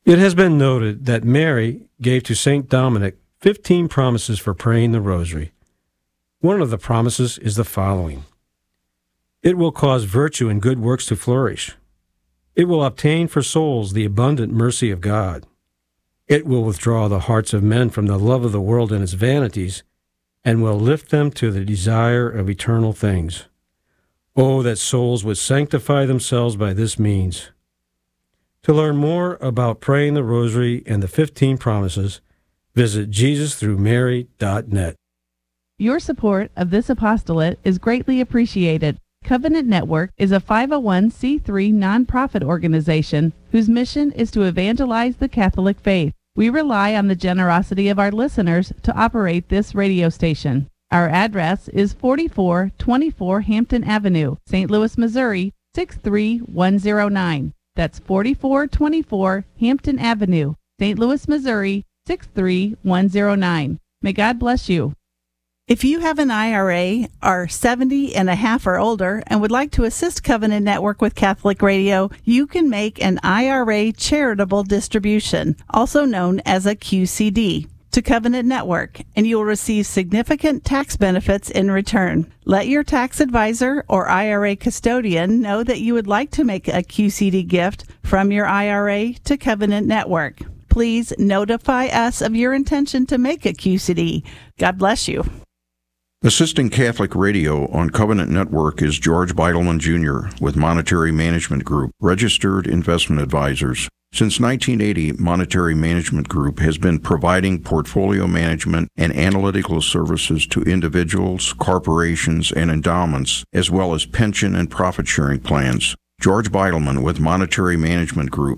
It has been noted that Mary gave to St. Dominic 15 promises for praying the rosary. One of the promises is the following. It will cause virtue and good works to flourish. It will obtain for souls the abundant mercy of God. It will withdraw the hearts of men from the love of the world and its vanities, and will lift them to the desire of eternal things. Oh, that souls would sanctify themselves by this means. To learn more about praying the rosary and the 15 promises, visit JesusThroughMary.net. Your support of this apostolate is greatly appreciated. Covenant Network is a 501c3 nonprofit organization whose mission is to evangelize the Catholic faith. We rely on the generosity of our listeners to operate this radio station. Our address is 4424 Hampton Avenue, St. Louis, Missouri, 63109. That's 4424 Hampton Avenue, St. Louis, Missouri, 63109. May God bless you. If you have an IRA, are 70 and a half or older, and would like to assist Covenant Network with Catholic Radio, you can make an IRA charitable distribution, also known as a QCD, to Covenant Network, and you will receive significant tax benefits in return. Let your tax advisor or IRA custodian know that you would like to make a QCD gift from your IRA to Covenant Network. Please notify us of your intention to make a QCD. God bless you. Assisting Catholic Radio on Covenant Network is George Beidelman Jr. with Monetary Management Group, registered investment advisors. Since 1980, Monetary Management Group has been providing portfolio management and analytical services to individuals, corporations, and endowments, as well as pension and profit-sharing plans. George Beidelman with Monetary Management Group,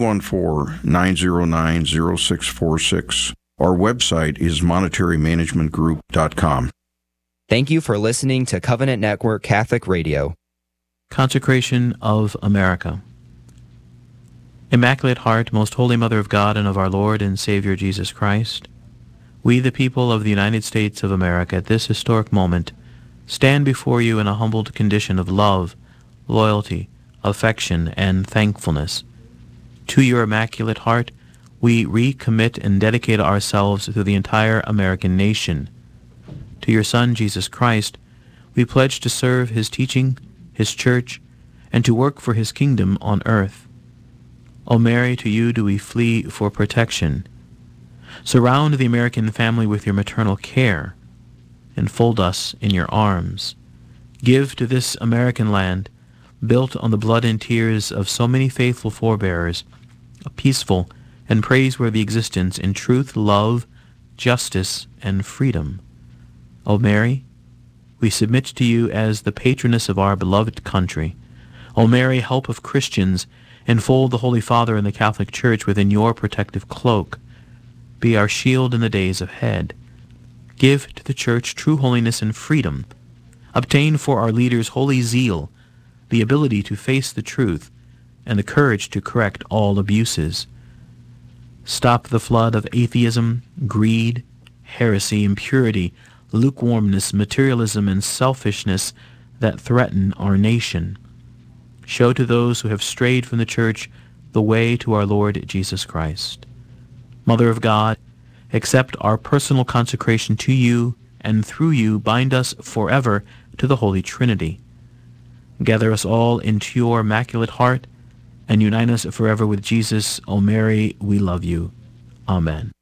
314-909-0646. Our website is monetarymanagementgroup.com. Thank you for listening to Covenant Network Catholic Radio. Consecration of America. Immaculate Heart, Most Holy Mother of God and of our Lord and Savior Jesus Christ, we, the people of the United States of America, at this historic moment, stand before you in a humbled condition of love, loyalty, affection, and thankfulness. To your Immaculate Heart, we recommit and dedicate ourselves to the entire American nation. To your Son, Jesus Christ, we pledge to serve his teaching, his church, and to work for his kingdom on earth. O Mary, to you do we flee for protection. Surround the American family with your maternal care. Enfold us in your arms. Give to this American land, built on the blood and tears of so many faithful forebears, a peaceful and praiseworthy existence in truth, love, justice, and freedom. O Mary, we submit to you as the patroness of our beloved country. O Mary, help of Christians, enfold the Holy Father and the Catholic Church within your protective cloak. Be our shield in the days ahead. Give to the Church true holiness and freedom. Obtain for our leaders holy zeal, the ability to face the truth, and the courage to correct all abuses. Stop the flood of atheism, greed, heresy, impurity, lukewarmness, materialism, and selfishness that threaten our nation. Show to those who have strayed from the Church the way to our Lord Jesus Christ. Mother of God, accept our personal consecration to you, and through you bind us forever to the Holy Trinity. Gather us all into your Immaculate Heart, and unite us forever with Jesus. O Mary, we love you. Amen.